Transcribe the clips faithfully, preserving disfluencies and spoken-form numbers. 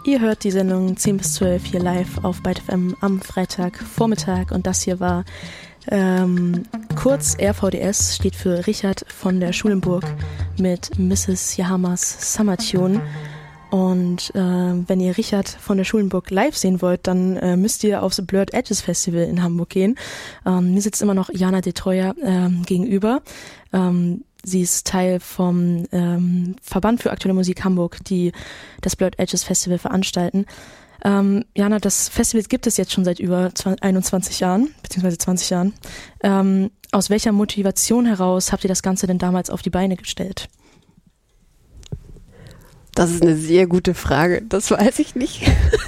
Ihr hört die Sendung zehn bis zwölf hier live auf Byte F M am Freitagvormittag und das hier war ähm, kurz R V D S, steht für Richard von der Schulenburg mit Misses Yahamas Summer Tune. Und äh, wenn ihr Richard von der Schulenburg live sehen wollt, dann äh, müsst ihr aufs Blurred Edges Festival in Hamburg gehen. Ähm, mir sitzt immer noch Jana de Troyer ähm, gegenüber. Ähm, Sie ist Teil vom ähm, Verband für aktuelle Musik Hamburg, die das Blurred Edges Festival veranstalten. Ähm, Jana, das Festival gibt es jetzt schon seit über einundzwanzig Jahren, beziehungsweise zwanzig Jahren. Ähm, aus welcher Motivation heraus habt ihr das Ganze denn damals auf die Beine gestellt? Das ist eine sehr gute Frage, das weiß ich nicht.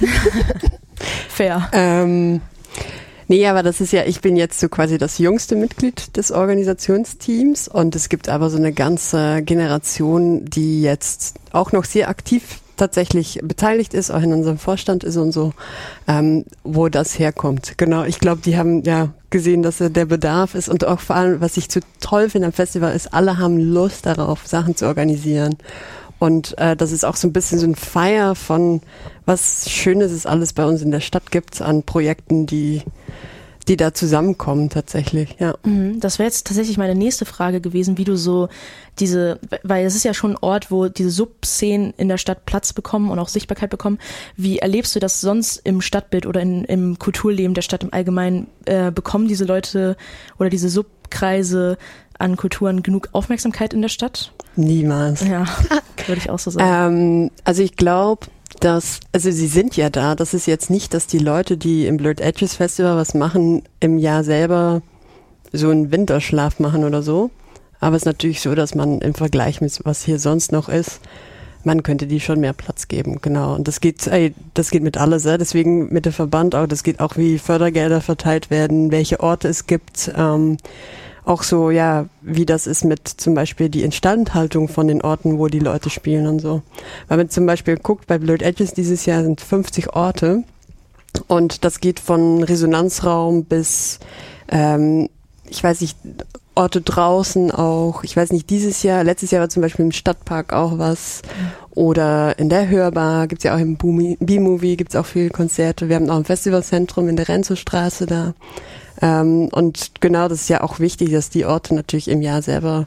Fair. ähm, nee, aber das ist ja, ich bin jetzt so quasi das jüngste Mitglied des Organisationsteams und es gibt aber so eine ganze Generation, die jetzt auch noch sehr aktiv tatsächlich beteiligt ist, auch in unserem Vorstand ist und so, ähm, wo das herkommt. Genau, ich glaube, die haben ja gesehen, dass der Bedarf ist und auch vor allem, was ich so toll finde am Festival ist, alle haben Lust darauf, Sachen zu organisieren. Und äh, das ist auch so ein bisschen so ein Feier von, was Schönes es alles bei uns in der Stadt gibt an Projekten, die die da zusammenkommen tatsächlich, ja. Das wäre jetzt tatsächlich meine nächste Frage gewesen, wie du so diese, weil es ist ja schon ein Ort, wo diese Subszenen in der Stadt Platz bekommen und auch Sichtbarkeit bekommen. Wie erlebst du das sonst im Stadtbild oder in, im Kulturleben der Stadt im Allgemeinen? Äh, bekommen diese Leute oder diese Subkreise an Kulturen genug Aufmerksamkeit in der Stadt? Niemals. Ja, würde ich auch so sagen. Ähm, also ich glaube, dass, also sie sind ja da. Das ist jetzt nicht, dass die Leute, die im Blurred Edges Festival was machen, im Jahr selber so einen Winterschlaf machen oder so. Aber es ist natürlich so, dass man im Vergleich mit was hier sonst noch ist, man könnte die schon mehr Platz geben, genau. Und das geht, ey, das geht mit alles, ja? Deswegen mit dem Verband auch, das geht auch, wie Fördergelder verteilt werden, welche Orte es gibt, ähm, auch so, ja, wie das ist mit zum Beispiel die Instandhaltung von den Orten, wo die Leute spielen und so. Weil man zum Beispiel guckt, bei Blurred Edges dieses Jahr sind fünfzig Orte und das geht von Resonanzraum bis, ähm, ich weiß nicht, Orte draußen auch, ich weiß nicht, dieses Jahr, letztes Jahr war zum Beispiel im Stadtpark auch was oder in der Hörbar, gibt's ja auch im B-Movie, gibt's auch viele Konzerte. Wir haben auch ein Festivalzentrum in der Renzostraße da. Ähm, und genau, das ist ja auch wichtig, dass die Orte natürlich im Jahr selber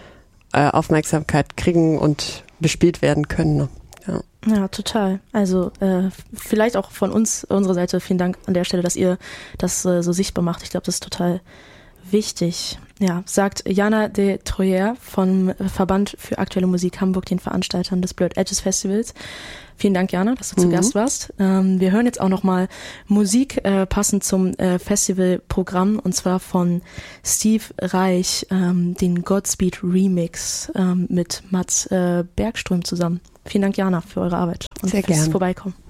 äh, Aufmerksamkeit kriegen und bespielt werden können. Ne? Ja. Ja, total. Also äh, vielleicht auch von uns, unserer Seite, vielen Dank an der Stelle, dass ihr das äh, so sichtbar macht. Ich glaube, das ist total wichtig. Ja, sagt Jana de Troyer vom Verband für aktuelle Musik Hamburg, den Veranstaltern des Blurred Edges Festivals. Vielen Dank, Jana, dass du mhm. zu Gast warst. Ähm, wir hören jetzt auch nochmal Musik äh, passend zum äh, Festivalprogramm und zwar von Steve Reich, ähm, den Godspeed Remix ähm, mit Mats äh, Bergström zusammen. Vielen Dank, Jana, für eure Arbeit und Sehr fürs gerne. Vorbeikommen.